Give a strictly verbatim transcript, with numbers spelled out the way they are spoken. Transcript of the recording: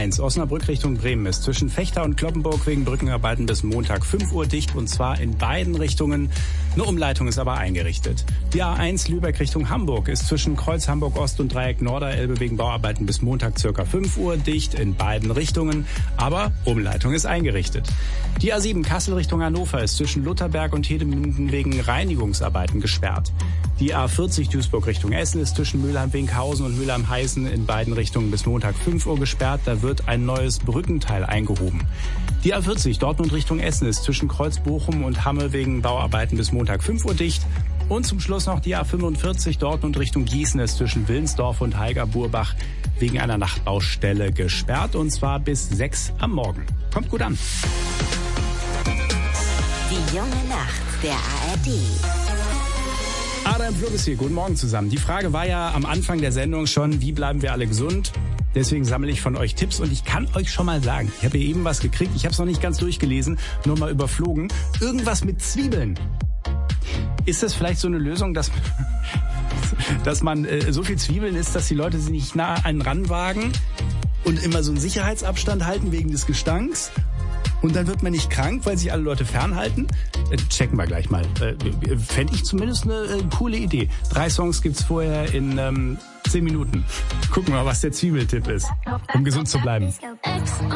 eins Osnabrück Richtung Bremen ist zwischen Vechta und Cloppenburg wegen Brückenarbeiten bis Montag fünf Uhr dicht und zwar in beiden Richtungen. Eine Umleitung ist aber eingerichtet. Die A eins Lübeck Richtung Hamburg ist zwischen Kreuz Hamburg Ost und Dreieck Norderelbe wegen Bauarbeiten bis Montag circa fünf Uhr dicht in beiden Richtungen, aber Umleitung ist eingerichtet. Die A sieben Kassel Richtung Hannover ist zwischen Lutherberg und Hedemünden wegen Reinigungsarbeiten gesperrt. Die A vierzig Duisburg Richtung Essen ist zwischen Mülheim-Winkhausen und Mülheim-Heißen in beiden Richtungen bis Montag fünf Uhr gesperrt. Da wird ein neues Brückenteil eingehoben. Die A vierzig Dortmund Richtung Essen ist zwischen Kreuz Bochum und Hamme wegen Bauarbeiten bis Montag fünf Uhr dicht. Und zum Schluss noch die A fünfundvierzig Dortmund Richtung Gießen ist zwischen Willensdorf und Heiger-Burbach wegen einer Nachtbaustelle gesperrt und zwar bis sechs am Morgen. Kommt gut an. Die junge Nacht der A R D. Adam Flug ist hier. Guten Morgen zusammen. Die Frage war ja am Anfang der Sendung schon, wie bleiben wir alle gesund? Deswegen sammle ich von euch Tipps und ich kann euch schon mal sagen, ich habe hier eben was gekriegt, ich habe es noch nicht ganz durchgelesen, nur mal überflogen. Irgendwas mit Zwiebeln. Ist das vielleicht so eine Lösung, dass, dass man äh, so viel Zwiebeln isst, dass die Leute sich nicht nah an einen ranwagen und immer so einen Sicherheitsabstand halten wegen des Gestanks? Und dann wird man nicht krank, weil sich alle Leute fernhalten? Äh, checken wir gleich mal. Äh, Fände ich zumindest eine äh, coole Idee. Drei Songs gibt's vorher in ähm, zehn Minuten. Gucken wir mal, was der Zwiebeltipp ist, um gesund zu bleiben.